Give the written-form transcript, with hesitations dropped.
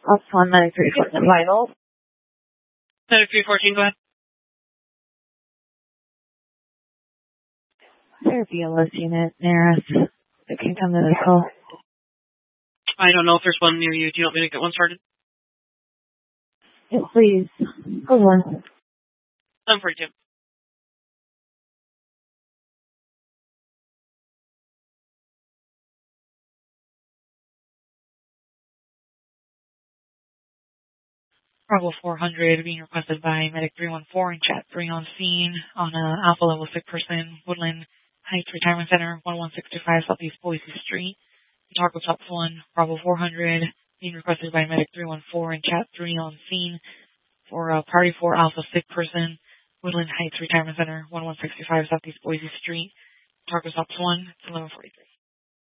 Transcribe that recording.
That's one medic 314 vital. Medic 314, go ahead. There BLS unit near us that can come to this call. I don't know if there's one near you. Do you want me to get one started? Yes, please. Hold on. I'm free to. Bravo 400 being requested by Medic 314 in Chat 3 on scene on a Alpha level sick person, Woodland Heights Retirement Center, 11625 Southeast Boise Street. Target Top 1, Bravo 400 being requested by Medic 314 in Chat 3 on scene for Party 4 Alpha sick person, Woodland Heights Retirement Center, 11625 Southeast Boise Street. Target Top 1, it's 1143.